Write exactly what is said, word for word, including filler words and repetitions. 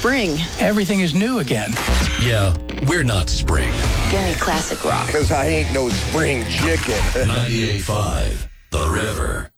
spring. Everything is new again. Yeah, we're not spring. Give me classic rock. Because I ain't no spring chicken. ninety-eight point five, The River.